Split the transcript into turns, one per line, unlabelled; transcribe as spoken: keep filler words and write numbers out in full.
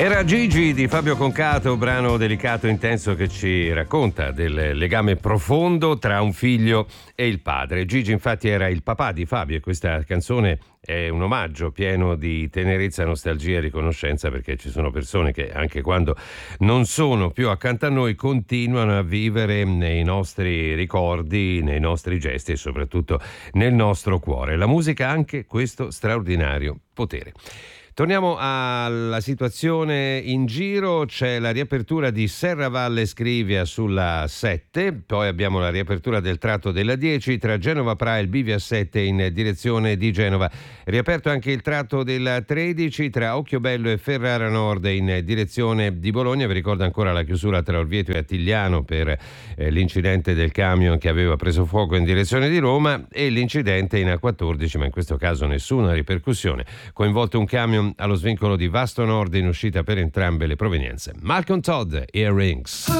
Era Gigi di Fabio Concato, brano delicato e intenso che ci racconta del legame profondo tra un figlio e il padre. Gigi infatti era il papà di Fabio e questa canzone è un omaggio pieno di tenerezza, nostalgia e riconoscenza, perché ci sono persone che anche quando non sono più accanto a noi continuano a vivere nei nostri ricordi, nei nostri gesti e soprattutto nel nostro cuore. La musica ha anche questo straordinario potere. Torniamo alla situazione in giro, c'è la riapertura di Serravalle Scrivia sulla sette, poi abbiamo la riapertura del tratto della dieci tra Genova Pra e il bivio a sette in direzione di Genova, riaperto anche il tratto della tredici tra Occhiobello e Ferrara Nord in direzione di Bologna. Vi ricordo ancora la chiusura tra Orvieto e Attigliano per eh, l'incidente del camion che aveva preso fuoco in direzione di Roma e l'incidente in A quattordici, ma in questo caso nessuna ripercussione, coinvolto un camion allo svincolo di Vasto Nord in uscita per entrambe le provenienze. Malcolm Todd, Earrings.